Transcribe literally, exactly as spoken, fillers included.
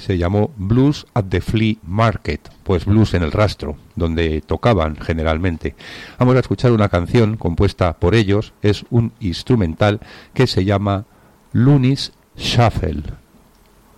se llamó Blues at the Flea Market, pues blues en el rastro, donde tocaban generalmente. Vamos a escuchar una canción compuesta por ellos, es un instrumental que se llama Looney's Shuffle.